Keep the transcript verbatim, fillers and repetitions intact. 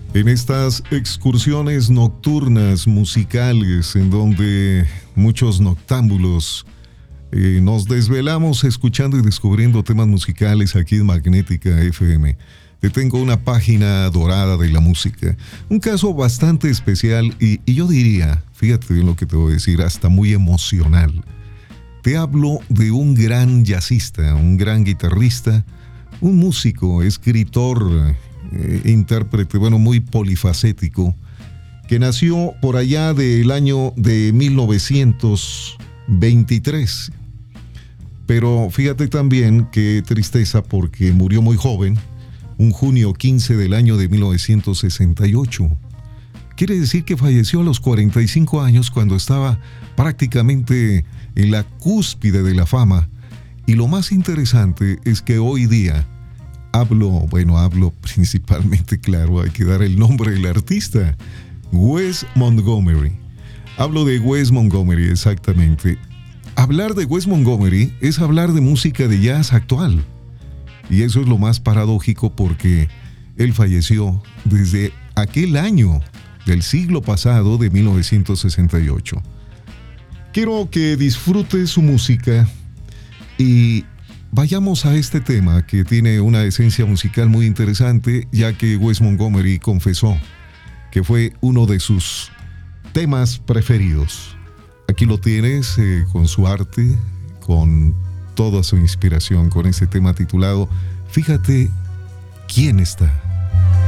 En estas excursiones nocturnas musicales en donde muchos noctámbulos eh, nos desvelamos escuchando y descubriendo temas musicales aquí en Magnética F M. Te tengo una página dorada de la música, un caso bastante especial y, y yo diría, fíjate bien lo que te voy a decir, hasta muy emocional. Te hablo de un gran jazzista, un gran guitarrista, un músico, escritor, eh, intérprete, bueno, muy polifacético, que nació por allá del año de mil novecientos veintitrés. Pero fíjate también qué tristeza porque murió muy joven, un junio quince del año de mil novecientos sesenta y ocho. Quiere decir que falleció a los cuarenta y cinco años cuando estaba prácticamente en la cúspide de la fama. Y lo más interesante es que hoy día hablo, bueno, hablo principalmente, claro, hay que dar el nombre del artista, Wes Montgomery. Hablo de Wes Montgomery, exactamente. Hablar de Wes Montgomery es hablar de música de jazz actual. Y eso es lo más paradójico porque él falleció desde aquel año del siglo pasado de mil novecientos sesenta y ocho. Quiero que disfrutes su música y vayamos a este tema que tiene una esencia musical muy interesante, ya que Wes Montgomery confesó que fue uno de sus temas preferidos. Aquí lo tienes eh, con su arte, con toda su inspiración, con ese tema titulado Fíjate quién está.